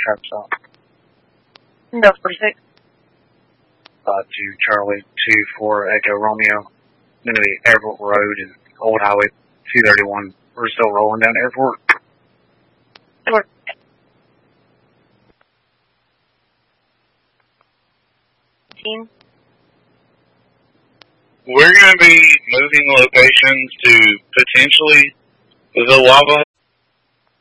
traffic stop. Delta 46. To Charlie 24 Echo Romeo. Going to be Airport Road and Old Highway 231. We're still rolling down Airport. Airport. We're going to be moving locations to potentially the lava